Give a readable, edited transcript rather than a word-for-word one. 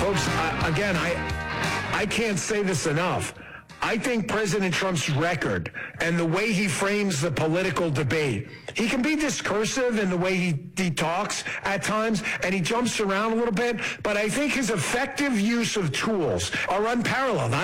Folks, again, I can't say this enough. I think President Trump's record and the way he frames the political debate, he can be discursive in the way he talks at times, and he jumps around a little bit, but I think his effective use of tools are unparalleled.